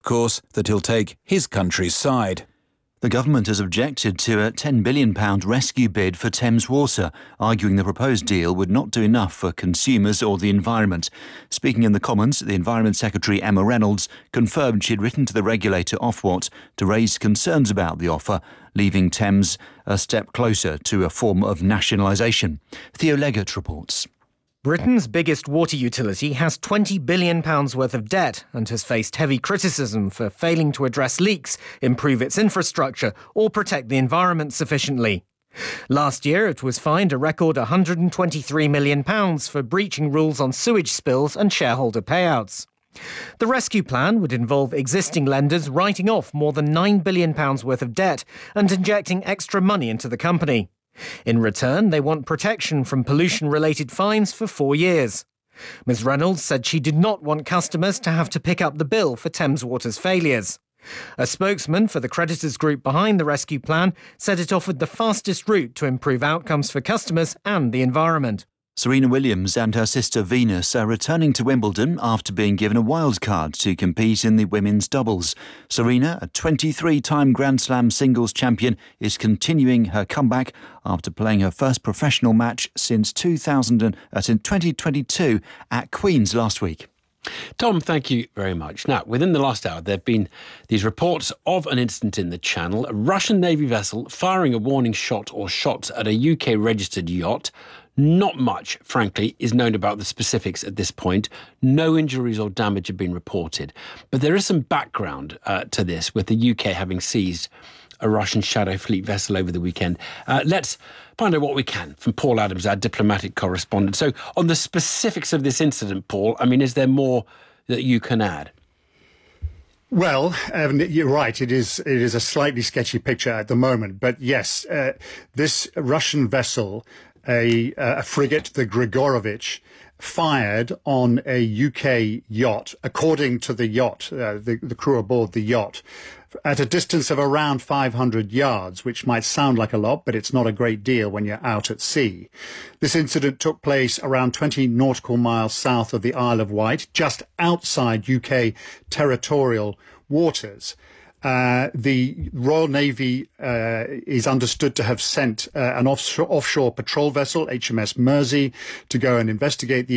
course, that he'll take his country's side. The government has objected to a £10 billion rescue bid for Thames Water, arguing the proposed deal would not do enough for consumers or the environment. Speaking in the Commons, the Environment Secretary Emma Reynolds confirmed she'd written to the regulator Ofwat to raise concerns about the offer, leaving Thames a step closer to a form of nationalisation. Theo Leggett reports. Britain's biggest water utility has £20 billion worth of debt and has faced heavy criticism for failing to address leaks, improve its infrastructure or protect the environment sufficiently. Last year, it was fined a record £123 million for breaching rules on sewage spills and shareholder payouts. The rescue plan would involve existing lenders writing off more than £9 billion worth of debt and injecting extra money into the company. In return, they want protection from pollution-related fines for 4 years. Ms Reynolds said she did not want customers to have to pick up the bill for Thames Water's failures. A spokesman for the creditors group behind the rescue plan said it offered the fastest route to improve outcomes for customers and the environment. Serena Williams and her sister Venus are returning to Wimbledon after being given a wild card to compete in the women's doubles. Serena, a 23-time Grand Slam singles champion, is continuing her comeback after playing her first professional match since 2022 at Queen's last week. Tom, thank you very much. Now, within the last hour, there have been these reports of an incident in the Channel, a Russian Navy vessel firing a warning shot or shots at a UK-registered yacht. Not much, frankly, is known about the specifics at this point. No injuries or damage have been reported. But there is some background to this, with the UK having seized a Russian Shadow Fleet vessel over the weekend. Let's find out what we can from Paul Adams, our diplomatic correspondent. So on the specifics of this incident, Paul, I mean, is there more that you can add? Well, you're right. It is a slightly sketchy picture at the moment. But yes, this Russian vessel, a frigate, the Grigorovich, fired on a UK yacht, according to the yacht, the crew aboard the yacht, at a distance of around 500 yards, which might sound like a lot, but it's not a great deal when you're out at sea. This incident took place around 20 nautical miles south of the Isle of Wight, just outside UK territorial waters. The Royal Navy is understood to have sent an offshore patrol vessel, HMS Mersey, to go and investigate the